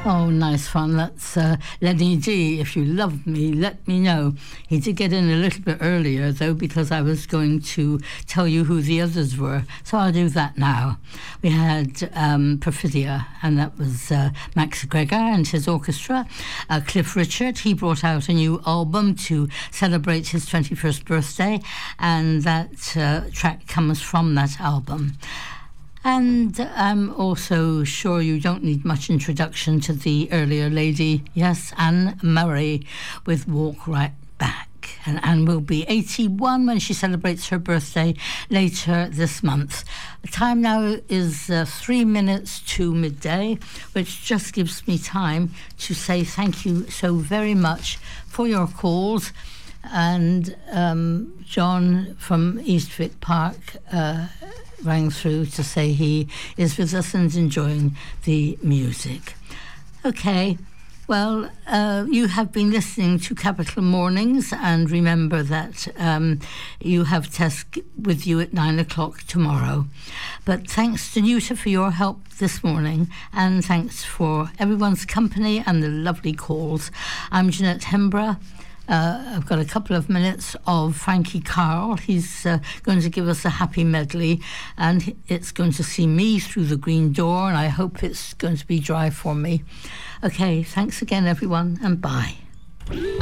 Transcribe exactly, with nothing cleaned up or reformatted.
Oh, nice fun. That's uh, Lenny D. If you love me, let me know. He did get in a little bit earlier, though, because I was going to tell you who the others were. So I'll do that now. We had um, Perfidia, and that was uh, Max Greger and his orchestra. Uh, Cliff Richard, he brought out a new album to celebrate his twenty-first birthday, and that uh, track comes from that album. And I'm also sure you don't need much introduction to the earlier lady. Yes, Anne Murray with Walk Right Back. And Anne will be eighty-one when she celebrates her birthday later this month. The time now is uh, three minutes to midday, which just gives me time to say thank you so very much for your calls. And um, John from Eastwick Park uh, rang through to say he is with us and enjoying the music. Okay, well, uh, you have been listening to Capital Mornings, and remember that um, you have Tess with you at nine o'clock tomorrow. But thanks to Nuta for your help this morning, and thanks for everyone's company and the lovely calls. I'm Jeanette Hembrough. Uh, I've got a couple of minutes of Frankie Carl. He's uh, going to give us a happy medley, and it's going to see me through the green door, and I hope it's going to be dry for me. Okay, thanks again, everyone, and bye.